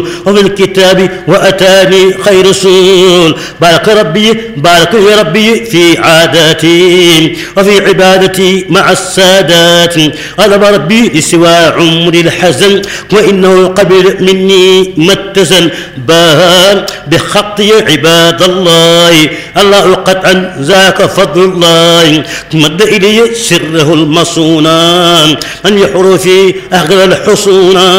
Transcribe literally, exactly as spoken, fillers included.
وفي الكتاب وأتاني خير رسول. بارك ربي بارك يا ربي في عاداتي وفي عبادتي مع السادات. غلب ربي لسوى عمري الحزن وإنه قبل مني ما اتزن. بان بخطي عباد الله الله قطعا ذاك فضل الله. مد إلي سره المصونا من يحر في أغلى الحصونا.